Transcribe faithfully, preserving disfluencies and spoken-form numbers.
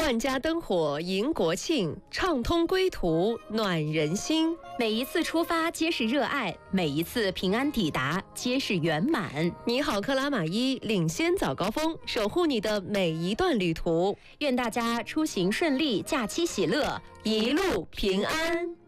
万家灯火迎国庆，畅通归途暖人心。 每一次出发皆是热爱，每一次平安抵达皆是圆满。 你好，克拉玛依领先早高峰，守护你的每一段旅途。 愿大家出行顺利，假期喜乐，一路平安。